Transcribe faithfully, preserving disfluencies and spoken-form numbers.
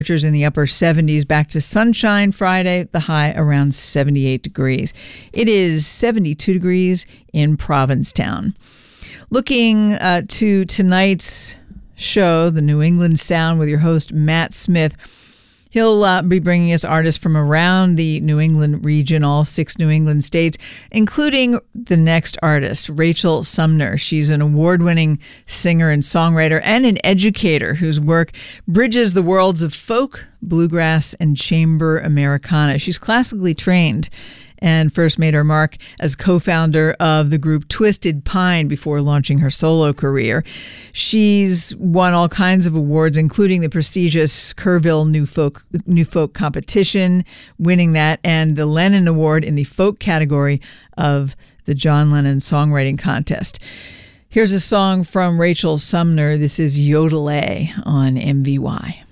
Temperatures in the upper seventies, back to sunshine Friday, the high around seventy-eight degrees. It is seventy-two degrees in Provincetown. Looking uh, to tonight's show, The New England Sound, with your host, Matt Smith. He'll uh, be bringing us artists from around the New England region, all six New England states, including the next artist, Rachel Sumner. She's an award-winning singer and songwriter and an educator whose work bridges the worlds of folk, bluegrass, and chamber Americana. She's classically trained and first made her mark as co-founder of the group Twisted Pine before launching her solo career. She's won all kinds of awards, including the prestigious Kerrville New Folk New Folk Competition, winning that, and the Lennon Award in the folk category of the John Lennon Songwriting Contest. Here's a song from Rachel Sumner. This is Yodel-A on M V Y.